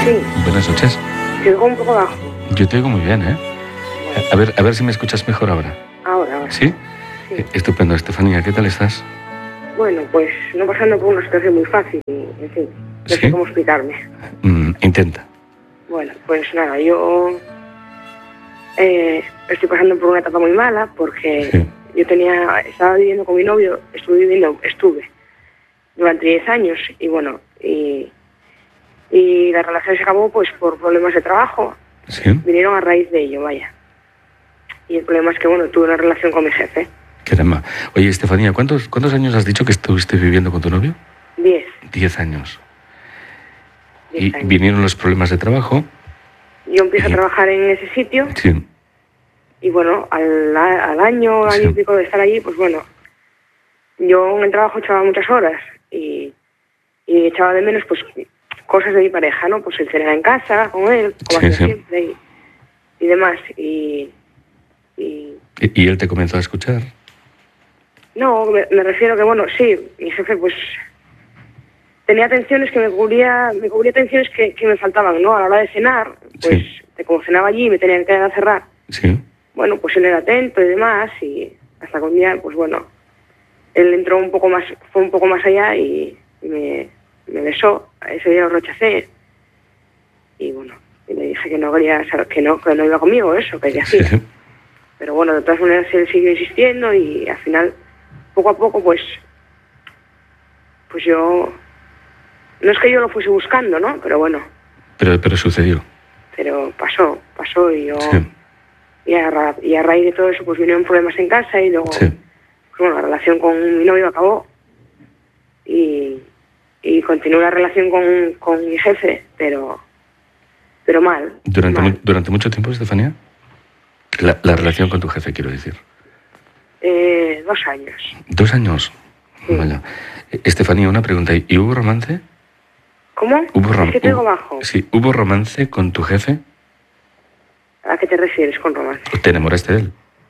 Sí. Buenas noches. Te oigo un poco bajo. Yo te oigo muy bien, ¿eh? Bueno, A ver si me escuchas mejor ahora. ahora. ¿Sí? Sí. Estupendo, Estefanía, ¿qué tal estás? Bueno, pues no pasando por una situación muy fácil, en fin, no ¿Sí? sé cómo explicarme. Intenta. Bueno, pues nada, yo estoy pasando por una etapa muy mala porque Sí. estaba viviendo con mi novio, estuve durante 10 años y bueno, y la relación se acabó pues por problemas de trabajo. ¿Sí? Vinieron a raíz de ello, vaya. Y el problema es que, bueno, tuve una relación con mi jefe. Caramba. Oye, Estefanía, ¿cuántos años has dicho que estuviste viviendo con tu novio? 10 años. 10 Y años. vinieron los problemas de trabajo. Yo empiezo a trabajar en ese sitio Sí. y bueno, al año Sí. y pico de estar allí, pues bueno, yo en el trabajo echaba muchas horas y echaba de menos pues cosas de mi pareja, ¿no? Pues el cenar en casa con él, como Sí, hacía sí. siempre y demás. Y ¿Y él te comenzó a escuchar? no, me refiero que bueno, sí, mi jefe pues tenía atenciones que me cubría atenciones que me faltaban, ¿no? A la hora de cenar, pues Sí. como cenaba allí y me tenían que quedar a cerrar. Sí. Bueno, pues él era atento y demás, y hasta que un día, pues bueno, él entró fue un poco más allá y me besó. Ese día lo rechacé y bueno, y le dije que no quería, que no iba conmigo, eso, que hacía. Sí. Pero bueno, de todas maneras él siguió insistiendo y al final, poco a poco, pues yo, no es que yo lo fuese buscando, ¿no? Pero bueno, Pero sucedió. pero pasó y yo... Sí. Y a raíz de todo eso, pues vinieron problemas en casa y luego, Sí. pues bueno, la relación con mi novio acabó y continué la relación con mi jefe, pero mal. mal. ¿Durante mucho tiempo, Estefanía? La relación con tu jefe, quiero decir. 2 años. 2 años. Sí. Vaya. Estefanía, una pregunta. ¿Y hubo romance? ¿Cómo? Es que te oigo bajo. Sí, ¿hubo romance con tu jefe? ¿A qué te refieres con romance? ¿Te enamoraste de él?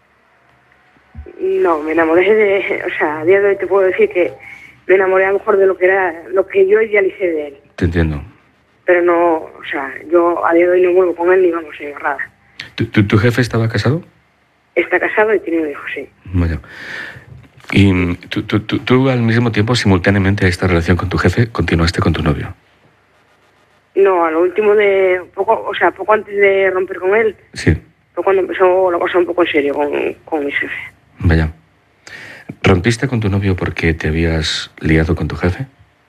No, me enamoré o sea, a día de hoy te puedo decir que me enamoré a lo mejor de lo que yo idealicé de él. Te entiendo. Pero no, o sea, yo a día de hoy no vuelvo con él ni vamos a nada. ¿Tu jefe estaba casado? Está casado y tiene un hijo, sí. Vaya. ¿Y tú al mismo tiempo, simultáneamente a esta relación con tu jefe, continuaste con tu novio? No, a lo último poco antes de romper con él, Sí. fue cuando empezó la cosa un poco en serio con mi jefe. Vaya. ¿Rompiste con tu novio porque te habías liado con tu jefe?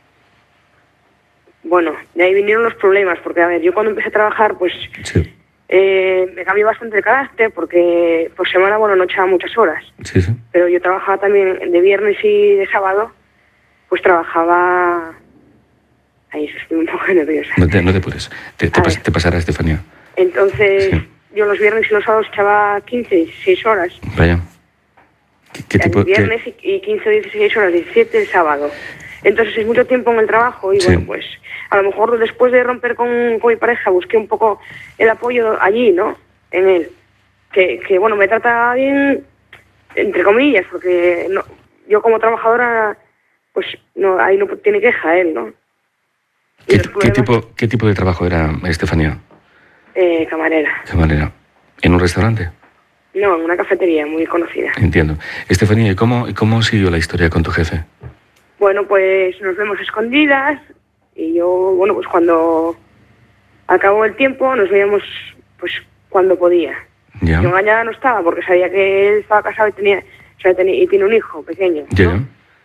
Bueno, de ahí vinieron los problemas, porque a ver, yo cuando empecé a trabajar, pues Sí. me cambió bastante el carácter, porque por semana, bueno, no echaba muchas horas. Sí, sí. Pero yo trabajaba también de viernes y de sábado, pues trabajaba... Ahí estoy un poco nerviosa. No te apures. Te pasará, Estefanía. Entonces, Sí. yo los viernes y los sábados echaba 15, 16 horas. Vaya. ¿Qué tipo? El viernes y 15 o 16 horas, 17 el sábado. Entonces es mucho tiempo en el trabajo y Sí. bueno, pues a lo mejor después de romper con mi pareja busqué un poco el apoyo allí, ¿no? En él. Que bueno, me trata bien, entre comillas, porque no, yo como trabajadora, pues no, ahí no tiene queja él, ¿no? Y los problemas, ¿Qué tipo de trabajo era, Estefanía? camarera. Camarera. ¿En un restaurante? No, en una cafetería muy conocida. Entiendo. Estefanía, ¿y cómo siguió la historia con tu jefe? Bueno, pues nos vemos escondidas y yo, bueno, pues cuando acabó el tiempo nos veíamos pues cuando podía. Ya. Yo engañada no estaba porque sabía que él estaba casado y tiene un hijo pequeño, ¿no? Ya.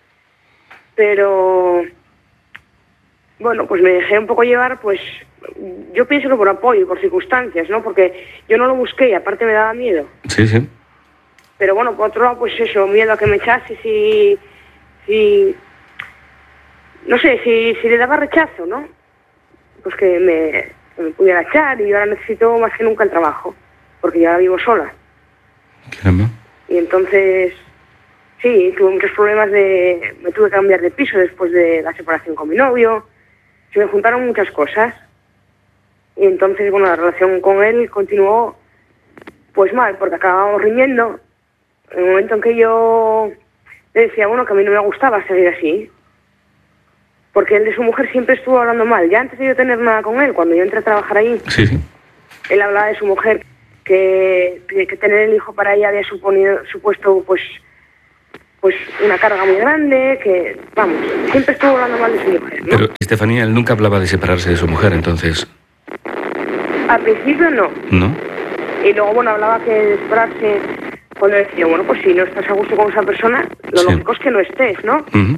Pero bueno, pues me dejé un poco llevar, pues yo pienso que por apoyo y por circunstancias, ¿no? Porque yo no lo busqué y aparte me daba miedo. Sí, sí. Pero bueno, por otro lado, pues eso, miedo a que me echase si no sé, si le daba rechazo, ¿no? Pues que me pudiera echar y yo ahora necesito más que nunca el trabajo, porque yo ahora vivo sola. Caramba. Y entonces, sí, tuve muchos problemas me tuve que cambiar de piso después de la separación con mi novio, se me juntaron muchas cosas. Y entonces, bueno, la relación con él continuó pues mal, porque acabábamos riñendo. En el momento en que yo le decía, bueno, que a mí no me gustaba seguir así. porque él de su mujer siempre estuvo hablando mal. Ya antes de yo tener nada con él, cuando yo entré a trabajar ahí, Sí, sí. él hablaba de su mujer, que tener el hijo para ella había supuesto pues una carga muy grande, que, vamos, siempre estuvo hablando mal de su mujer, ¿no? Pero Estefanía, él nunca hablaba de separarse de su mujer, entonces... Al principio no. ¿No? Y luego, bueno, hablaba que de separarse, cuando decía, bueno, pues si no estás a gusto con esa persona, lo Sí. lógico es que no estés, ¿no? Ujú.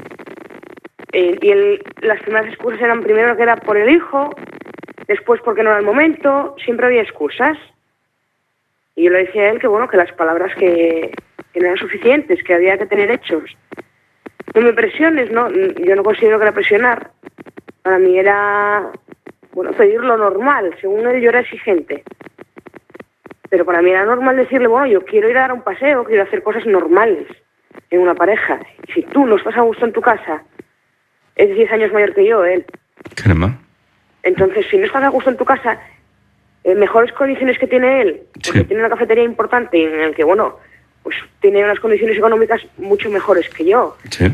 Las primeras excusas eran primero que era por el hijo, después porque no era el momento, siempre había excusas. Y yo le decía a él que, bueno, que las palabras que no eran suficientes, que había que tener hechos. No me presiones, ¿no? Yo no considero que era presionar. Para mí era, bueno, pedir lo normal. Según él, yo era exigente. Pero para mí era normal decirle, bueno, yo quiero ir a dar un paseo, quiero hacer cosas normales en una pareja. Y si tú no estás a gusto en tu casa, es 10 años mayor que yo, él. Caramba. Entonces, si no estás a gusto en tu casa, mejores condiciones que tiene él, porque Sí. tiene una cafetería importante en el que, bueno, pues tiene unas condiciones económicas mucho mejores que yo. Sí.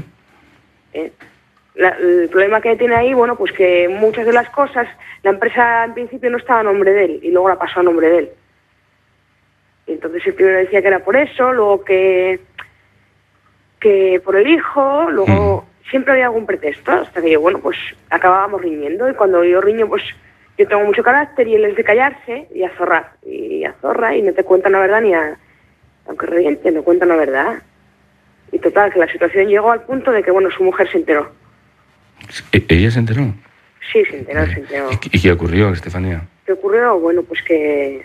El problema que tiene ahí, bueno, pues que muchas de las cosas, la empresa en principio no estaba a nombre de él y luego la pasó a nombre de él. Y entonces el primero decía que era por eso, luego que por el hijo, luego siempre había algún pretexto, hasta que yo, bueno, pues acabábamos riñendo, y cuando yo riño, pues yo tengo mucho carácter y él es de callarse y a zorrar, y no te cuentan la verdad aunque reviente, no cuentan la verdad. Y total, que la situación llegó al punto de que, bueno, su mujer se enteró. ¿Ella se enteró? Sí, se enteró. ¿Y qué ocurrió, Estefanía? ¿Qué ocurrió? Bueno, pues que,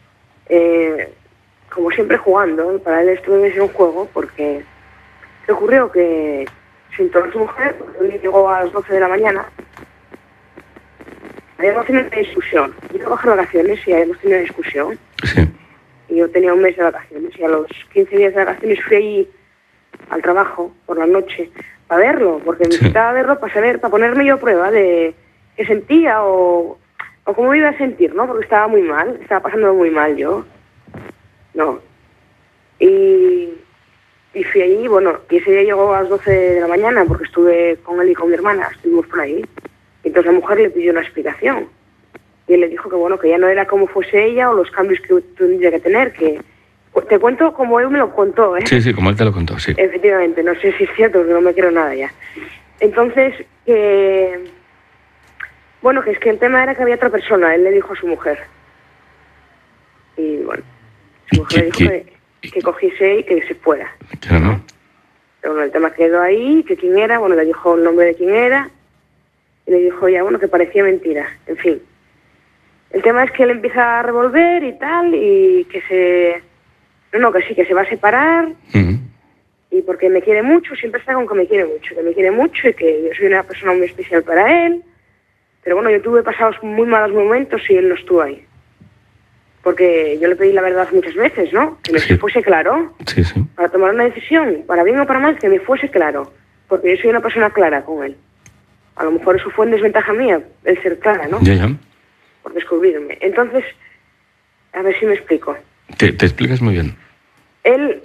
como siempre jugando, para él esto debe ser un juego, porque ¿qué ocurrió? Que se enteró su mujer, porque llegó a las 12 de la mañana, habíamos tenido una discusión. Yo iba a coger vacaciones y habíamos tenido una discusión. Sí. Y yo tenía un mes de vacaciones, y a los 15 días de vacaciones fui allí al trabajo por la noche para verlo, porque necesitaba verlo para saber, para ponerme yo a prueba de qué sentía o cómo me iba a sentir, ¿no? Porque estaba muy mal, estaba pasándolo muy mal yo. No. Y fui allí, bueno, y ese día llegó a las 12 de la mañana porque estuve con él y con mi hermana, estuvimos por ahí. Y entonces la mujer le pidió una explicación. Y él le dijo que, bueno, que ya no era como fuese ella o los cambios que tendría que tener, que... Te cuento como él me lo contó, ¿eh? Sí, como él te lo contó, sí. Efectivamente, no sé si es cierto, porque no me creo nada ya. Entonces, bueno, que es que el tema era que había otra persona, él le dijo a su mujer. Y bueno, su mujer le dijo que cogiese y que se fuera. Claro, ¿no? Pero bueno, el tema quedó ahí, que quién era, bueno, le dijo el nombre de quién era, y le dijo ya, bueno, que parecía mentira, en fin. El tema es que él empieza a revolver y tal, y que que se va a separar, y porque me quiere mucho, siempre está con que me quiere mucho y que yo soy una persona muy especial para él. Pero bueno, yo tuve pasados muy malos momentos y él no estuvo ahí. Porque yo le pedí la verdad muchas veces, ¿no? Que me fuese claro. Sí, sí. Para tomar una decisión, para bien o para mal, que me fuese claro. Porque yo soy una persona clara con él. A lo mejor eso fue en desventaja mía, el ser clara, ¿no? Ya. Por descubrirme. Entonces, a ver si me explico. Te explicas muy bien. Él,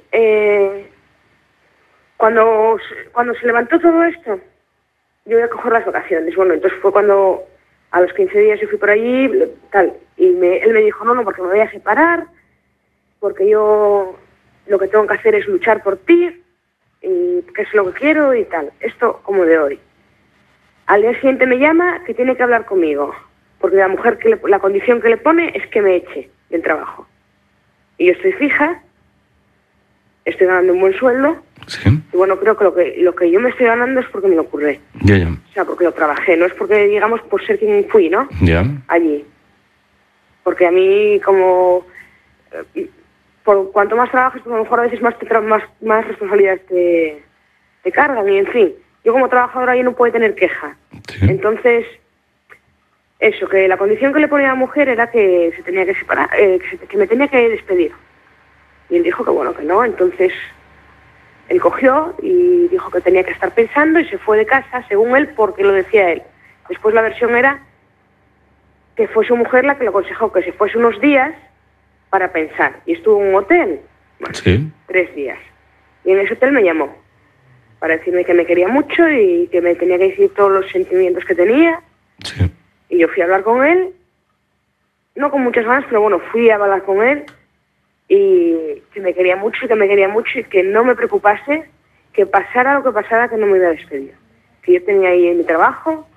cuando se levantó todo esto, yo iba a coger las vacaciones. Bueno, entonces fue cuando a los 15 días yo fui por allí, tal, y él me dijo, no, porque me voy a separar, porque yo lo que tengo que hacer es luchar por ti, y que es lo que quiero y tal. Esto como de hoy. Al día siguiente me llama que tiene que hablar conmigo, porque la mujer, la condición que le pone es que me eche del trabajo. Y yo estoy fija, estoy ganando un buen sueldo. Sí. Y bueno, creo que lo que yo me estoy ganando es porque me lo ocurre. Ya. O sea, porque lo trabajé, no es porque, digamos, por ser quien fui, ¿no? Ya. Allí. Porque a mí, como... por cuanto más trabajas, pues a lo mejor a veces más responsabilidades te cargan, y en fin. Yo como trabajadora ahí no puedo tener queja. Sí. Entonces, eso, que la condición que le ponía a la mujer era que se tenía que separar, que me tenía que despedir. Y él dijo que bueno, que no. Entonces él cogió y dijo que tenía que estar pensando y se fue de casa, según él, porque lo decía él. Después la versión era que fue su mujer la que le aconsejó que se fuese unos días para pensar. Y estuvo en un hotel, bueno, 3 días. Y en ese hotel me llamó. para decirme que me quería mucho y que me tenía que decir todos los sentimientos que tenía. Sí. Y yo fui a hablar con él, no con muchas ganas, pero bueno, fui a hablar con él y que me quería mucho y que no me preocupase, que pasara lo que pasara, que no me iba a despedir. Que yo tenía ahí mi trabajo,